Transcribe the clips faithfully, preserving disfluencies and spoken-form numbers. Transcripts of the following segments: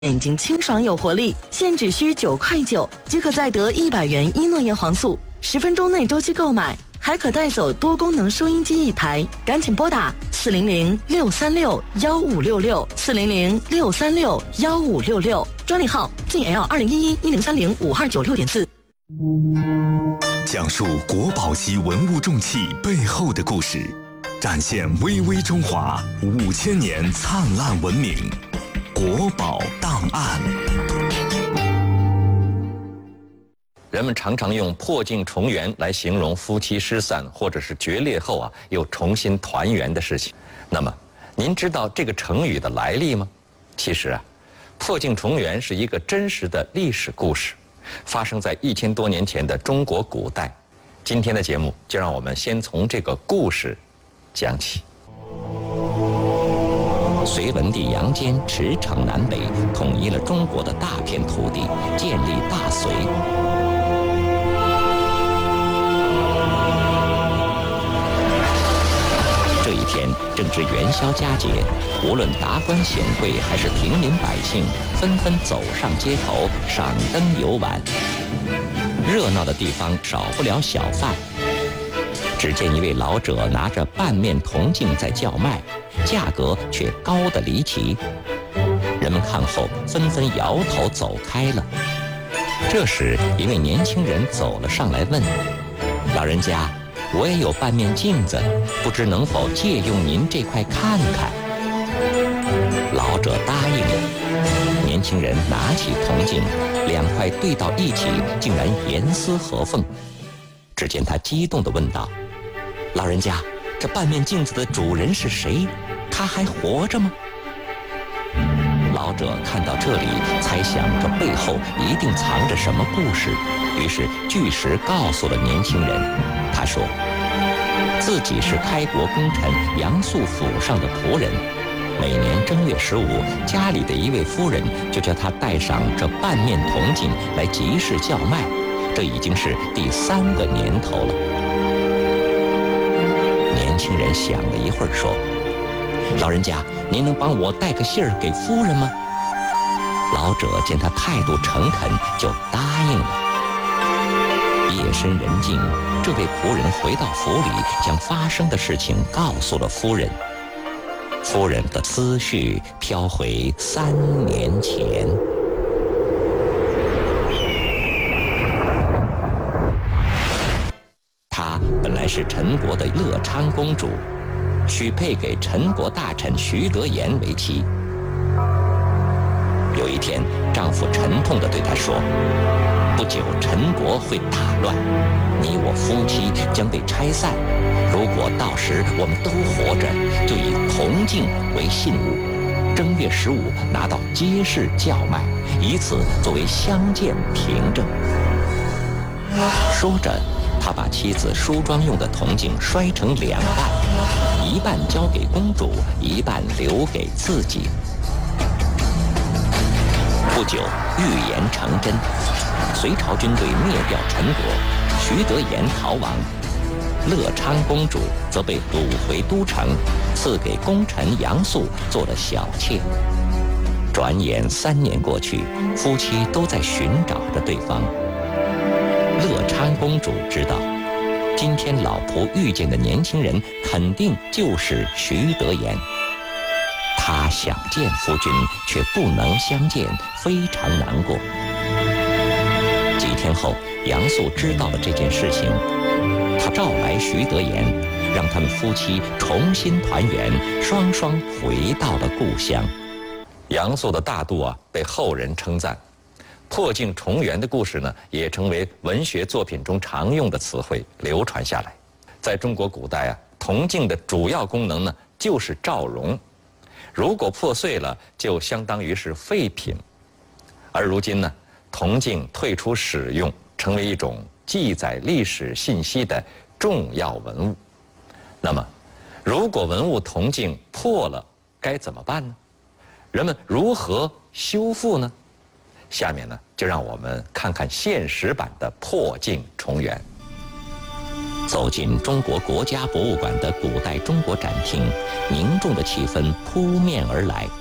眼睛清爽有活力，现只需九块九即可再得一百元伊诺叶黄素，十分钟内周期购买，还可带走多功能收音机一台。赶紧拨打四零零六三六幺五六六四零零六三六幺五六六，专利号晋 L 二零一一一零三零五二九六点四。 讲述国宝级文物重器背后的故事，展现巍巍中华五千年灿烂文明。国宝档案。 人们常常用破镜重圆来形容夫妻失散或者是决裂后啊又重新团圆的事情。那么，您知道这个成语的来历吗？其实啊，破镜重圆是一个真实的历史故事，发生在一千多年前的中国古代。今天的节目就让我们先从这个故事讲起。隋文帝杨坚驰骋南北，统一了中国的大片土地，建立大隋。这一天正值元宵佳节，无论达官显贵还是平民百姓，纷纷走上街头，赏灯游玩。热闹的地方少不了小贩。只见一位老者拿着半面铜镜在叫卖，价格却高得离奇。人们看后纷纷摇头走开了。这时，一位年轻人走了上来问：“老人家，我也有半面镜子，不知能否借用您这块看看？”老者答应了。年轻人拿起铜镜，两块对到一起，竟然严丝合缝。只见他激动地问道：“老人家，这半面镜子的主人是谁？他还活着吗？”老者看到这里，猜想这背后一定藏着什么故事，于是据实告诉了年轻人。他说自己是开国功臣杨素府上的仆人，每年正月十五，家里的一位夫人就叫他带上这半面铜镜来集市叫卖，这已经是第三个年头了。年轻人想了一会儿说：“老人家，您能帮我带个信儿给夫人吗？”老者见他态度诚恳，就答应了。夜深人静，这位仆人回到府里，将发生的事情告诉了夫人。夫人的思绪飘回三年前。她本来是陈国的乐昌公主，许配给陈国大臣徐德言为妻。有一天，丈夫沉痛地对她说：“不久陈国会大乱，你我夫妻将被拆散。如果到时我们都活着，就以铜镜为信物，正月十五拿到街市叫卖，以此作为相见凭证。”说着，他把妻子梳妆用的铜镜摔成两半，一半交给公主，一半留给自己。不久，预言成真，隋朝军队灭掉陈国，徐德言逃亡，乐昌公主则被掳回都城，赐给功臣杨素做了小妾。转眼三年过去，夫妻都在寻找着对方。乐昌公主知道，今天老仆遇见的年轻人肯定就是徐德言。她想见夫君，却不能相见，非常难过。几天后，杨素知道了这件事情，他召来徐德言，让他们夫妻重新团圆，双双回到了故乡。杨素的大度啊，被后人称赞。破镜重圆的故事呢，也成为文学作品中常用的词汇，流传下来。在中国古代啊，铜镜的主要功能呢，就是照容。如果破碎了，就相当于是废品。而如今呢，铜镜退出使用，成为一种记载历史信息的重要文物。那么，如果文物铜镜破了，该怎么办呢？人们如何修复呢？下面呢，就让我们看看现实版的破镜重圆。走进中国国家博物馆的古代中国展厅，凝重的气氛扑面而来。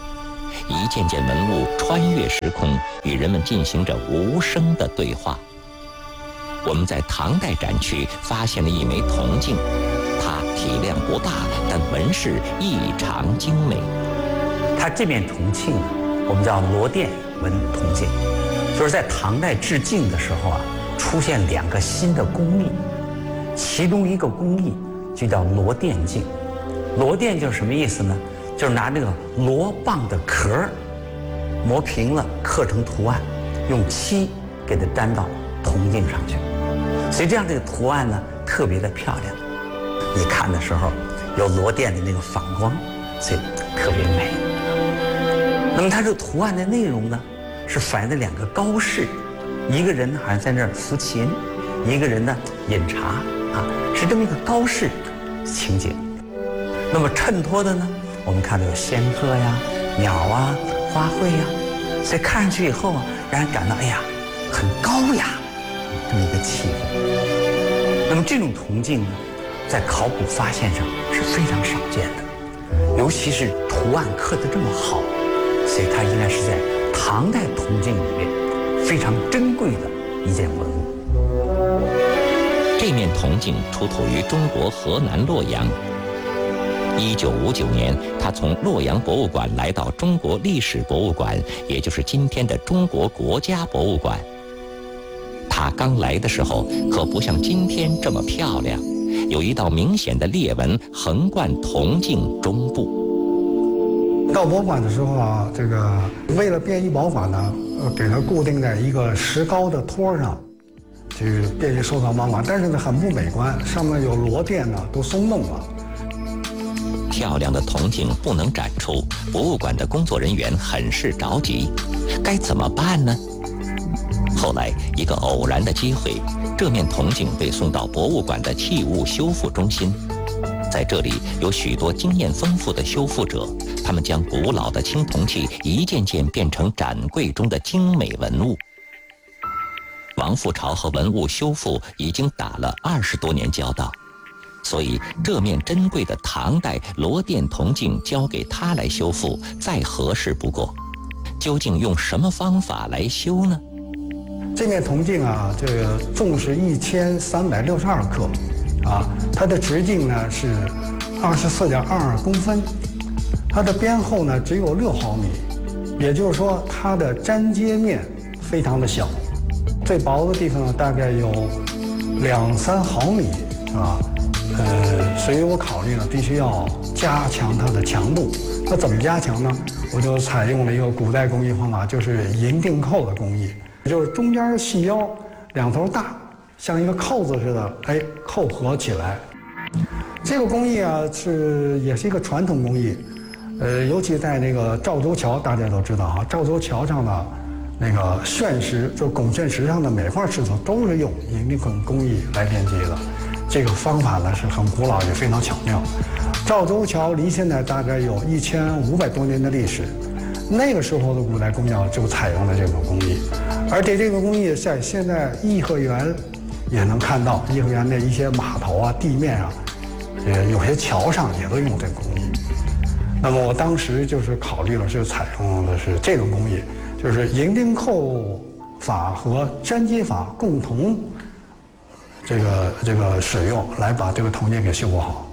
一件件文物穿越时空，与人们进行着无声的对话。我们在唐代展区发现了一枚铜镜，它体量不大，但纹饰异常精美。 它这面铜镜呢，我们叫罗甸纹铜镜，就是在唐代制镜的时候啊，出现两个新的工艺，其中一个工艺就叫罗甸镜。罗甸就是什么意思呢？就是拿这个螺蚌的壳磨平了，刻成图案，用漆给它粘到铜镜上去，所以这样这个图案呢特别的漂亮。你看的时候有螺钿的那个反光，所以特别美。那么它这个图案的内容呢，是反映的两个高士，一个人好像在那儿抚琴，一个人呢饮茶啊，是这么一个高士情景。那么衬托的呢，我们看到有仙鹤呀、鸟啊、花卉呀，所以看上去以后啊，让人感到哎呀，很高雅，这么一个气氛。那么这种铜镜呢，在考古发现上是非常少见的，尤其是图案刻得这么好，所以它应该是在唐代铜镜里面非常珍贵的一件文物。 这面铜镜出土于中国河南洛阳。一九五九年，他从洛阳博物馆来到中国历史博物馆，也就是今天的中国国家博物馆。他刚来的时候可不像今天这么漂亮，有一道明显的裂纹横贯铜镜中部。 到博物馆的时候啊，这个为了便于保管呢，呃，给它固定在一个石膏的托上，这个便于收藏保管。但是呢，很不美观，上面有螺钿呢，都松动了。 漂亮的铜镜不能展出，博物馆的工作人员很是着急，该怎么办呢？后来一个偶然的机会，这面铜镜被送到博物馆的器物修复中心。在这里有许多经验丰富的修复者，他们将古老的青铜器一件件变成展柜中的精美文物。王复朝和文物修复已经打了二十多年交道，所以这面珍贵的唐代螺钿铜镜交给他来修复，再合适不过。究竟用什么方法来修呢？ 这面铜镜啊，这个重是一千三百六十二克，啊，它的直径呢是二十四点二公分，它的边厚呢只有六毫米，也就是说它的粘接面非常的小，最薄的地方呢大概有两三毫米，是吧？呃，所以我考虑呢，必须要加强它的强度。那怎么加强呢？我就采用了一个古代工艺方法，就是银锭扣的工艺，就是中间细腰，两头大，像一个扣子似的，哎，扣合起来。这个工艺啊，是也是一个传统工艺，呃，尤其在那个赵州桥，大家都知道哈，赵州桥上的那个炫石，就拱券石上的每块石头都是用银锭扣工艺来编辑的。这个方法呢是很古老也非常巧妙。赵州桥离现在大概有一千五百多年的历史，那个时候的古代工匠就采用了这种工艺，而且这个工艺在现在颐和园也能看到，颐和园的一些码头啊、地面啊，也有些桥上也都用这个工艺。那么我当时就是考虑了，是采用的是这种工艺，就是银锭扣法和粘接法共同。这个这个使用来把这个铜镜给修复好。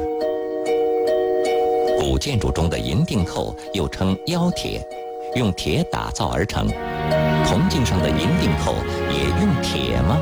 古建筑中的银锭扣又称腰铁，用铁打造而成。铜镜上的银锭扣也用铁吗？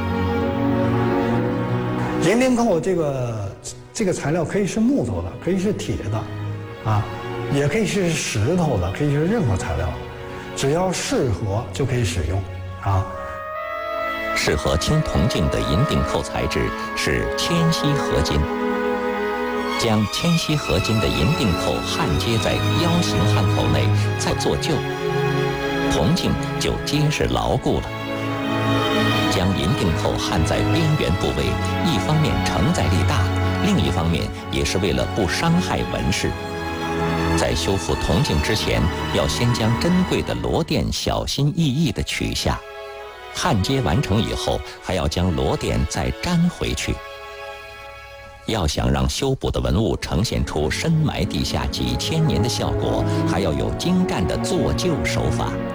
银锭扣这个这个材料可以是木头的，可以是铁的，啊，也可以是石头的，可以是任何材料，只要适合就可以使用，啊。 适合青铜镜的银锭扣材质是铅锡合金，将铅锡合金的银锭扣焊接在腰形焊口内，再做旧，铜镜就结实牢固了。将银锭扣焊在边缘部位，一方面承载力大，另一方面也是为了不伤害纹饰。在修复铜镜之前，要先将珍贵的螺钿小心翼翼地取下。焊接完成以后，还要将螺钿再粘回去。 要想让修补的文物呈现出深埋地下几千年的效果，还要有精湛的做旧手法。